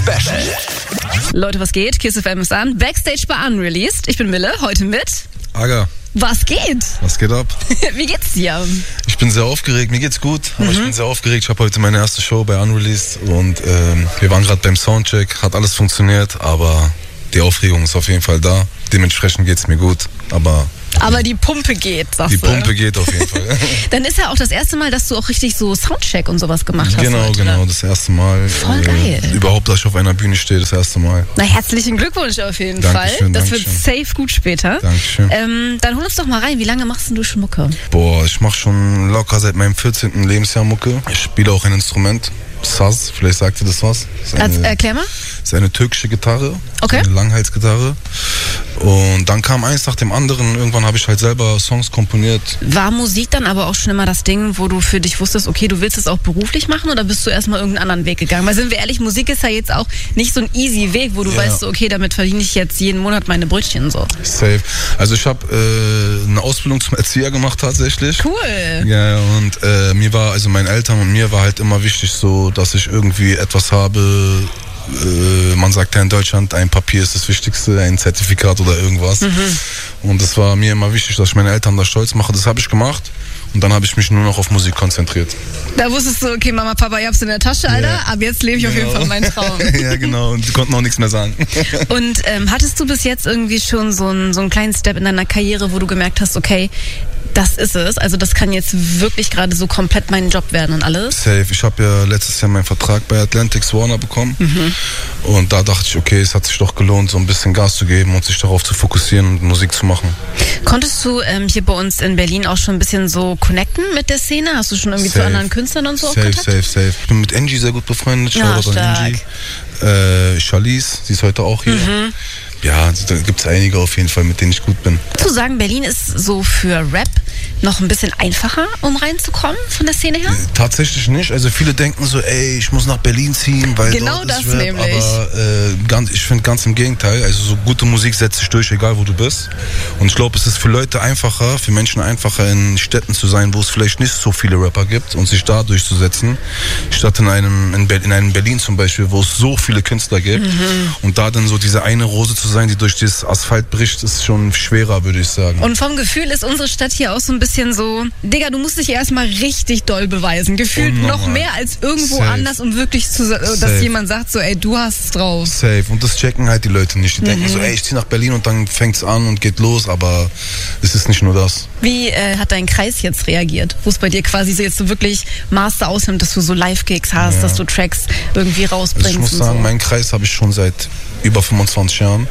Special. Leute, was geht? Kiss FM ist an. Backstage bei Unreleased. Ich bin Mille, heute mit Aga. Was geht? Was geht ab? Wie geht's dir? Ich bin sehr aufgeregt, mir geht's gut, aber ich bin sehr aufgeregt. Ich habe heute meine erste Show bei Unreleased und wir waren gerade beim Soundcheck, hat alles funktioniert, aber die Aufregung ist auf jeden Fall da. Dementsprechend geht's mir gut, aber die Pumpe geht, sagst du? Die Pumpe geht auf jeden Fall. Dann ist ja auch das erste Mal, dass du auch richtig so Soundcheck und sowas gemacht hast. Genau, heute, genau, das erste Mal. Voll geil. Überhaupt, dass ich auf einer Bühne stehe, das erste Mal. Na, herzlichen Glückwunsch auf jeden Dankeschön, Fall. Das Dankeschön. wird safe gut später. Dankeschön. Dann hol uns doch mal rein. Wie lange machst denn du schon Mucke? Boah, ich mache schon locker seit meinem 14. Lebensjahr Mucke. Ich spiele auch ein Instrument. Saz, vielleicht sagt ihr das was. Erklär mal. Das ist eine türkische Gitarre, Okay. Eine Langhalsgitarre. Und dann kam eins nach dem anderen. Irgendwann habe ich halt selber Songs komponiert. War Musik dann aber auch schon immer das Ding, wo du für dich wusstest, okay, du willst es auch beruflich machen, oder bist du erstmal irgendeinen anderen Weg gegangen? Weil sind wir ehrlich, Musik ist ja jetzt auch nicht so ein easy Weg, wo du weißt, so, okay, damit verdiene ich jetzt jeden Monat meine Brötchen so. Safe. Also ich habe eine Ausbildung zum Erzieher gemacht tatsächlich. Cool. Ja, und meinen Eltern und mir war halt immer wichtig so, dass ich irgendwie etwas habe. Man sagt ja in Deutschland, ein Papier ist das Wichtigste, ein Zertifikat oder irgendwas. Und es war mir immer wichtig, dass ich meine Eltern da stolz mache. Das habe ich gemacht. Und dann habe ich mich nur noch auf Musik konzentriert. Da wusstest du, okay, Mama, Papa, ihr habt's in der Tasche, Alter. Ja. Ab jetzt lebe ich auf jeden Fall meinen Traum. Ja, genau. Und die konnten auch nichts mehr sagen. Und hattest du bis jetzt irgendwie schon so einen kleinen Step in deiner Karriere, wo du gemerkt hast, okay, das ist es. Also das kann jetzt wirklich gerade so komplett mein Job werden und alles? Safe. Ich habe ja letztes Jahr meinen Vertrag bei Atlantics Warner bekommen. Und da dachte ich, okay, es hat sich doch gelohnt, so ein bisschen Gas zu geben und sich darauf zu fokussieren und Musik zu machen. Konntest du hier bei uns in Berlin auch schon ein bisschen so connecten mit der Szene? Hast du schon irgendwie zu anderen Künstlern und so auch Kontakt? Safe. Ich bin mit Angie sehr gut befreundet. Ja, Shoutout an Angie. Charlize, sie ist heute auch hier. Ja, da gibt es einige auf jeden Fall, mit denen ich gut bin. Zu sagen, Berlin ist so für Rap noch ein bisschen einfacher, um reinzukommen von der Szene her? Tatsächlich nicht. Also viele denken so, ey, ich muss nach Berlin ziehen, weil genau dort das ist Rap. nämlich. Aber ich finde ganz im Gegenteil. Also so gute Musik setzt sich durch, egal wo du bist. Und ich glaube, es ist für Leute einfacher, für Menschen einfacher, in Städten zu sein, wo es vielleicht nicht so viele Rapper gibt und sich da durchzusetzen, statt in einem Berlin zum Beispiel, wo es so viele Künstler gibt. Und da dann so diese eine Rose zu sein, die durch das Asphalt bricht, ist schon schwerer, würde ich sagen. Und vom Gefühl ist unsere Stadt hier auch so ein bisschen so, Digga, du musst dich erstmal richtig doll beweisen. Gefühlt Unnormal. noch mehr als irgendwo Safe. anders, um wirklich dass Safe. jemand sagt so, ey, du hast es drauf. Safe. Und das checken halt die Leute nicht. Die denken so, ey, ich zieh nach Berlin und dann fängt's an und geht los, aber es ist nicht nur das. Wie hat dein Kreis jetzt reagiert? Wo es bei dir quasi so jetzt so wirklich Master ausnimmt, dass du so Live-Gigs hast, dass du Tracks irgendwie rausbringst? Also ich muss sagen, meinen Kreis habe ich schon seit über 25 Jahren.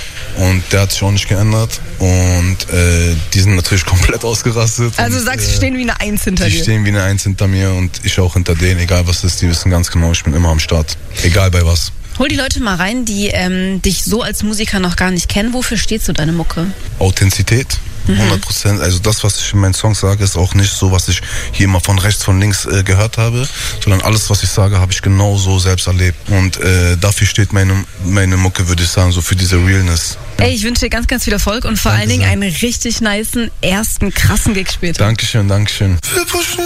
Und der hat sich auch nicht geändert. Und die sind natürlich komplett ausgerastet. Also und, sagst du, stehen wie eine Eins hinter die dir? stehen wie eine Eins hinter mir und ich auch hinter denen. Egal was ist, die wissen ganz genau, ich bin immer am Start. Egal bei was. Hol die Leute mal rein, die dich so als Musiker noch gar nicht kennen. Wofür steht so deine Mucke? Authentizität. 100%. Also das, was ich in meinen Songs sage, ist auch nicht so, was ich hier immer von rechts, von links gehört habe, sondern alles, was ich sage, habe ich genau so selbst erlebt. Und dafür steht meine Mucke, würde ich sagen, so für diese Realness. Ey, ich wünsche dir ganz, ganz viel Erfolg und vor allen Dingen einen richtig nicen ersten krassen Gig später. Dankeschön. Wir pushen